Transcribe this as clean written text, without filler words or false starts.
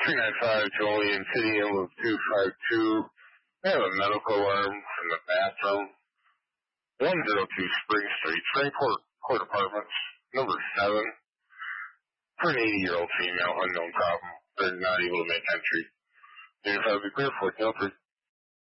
395 Julian City, Envelope 252. I have a medical alarm from the bathroom. 102 Spring Street, Frankport Court Apartments, number 7. For an 80-year-old female, unknown problem. They're not able to make entry. And if I would be clear for it,